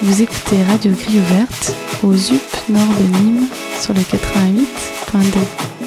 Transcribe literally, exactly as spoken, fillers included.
Vous écoutez Radio Grille Ouverte au Z U P Nord de Nîmes sur le quatre-vingt-huit point deux.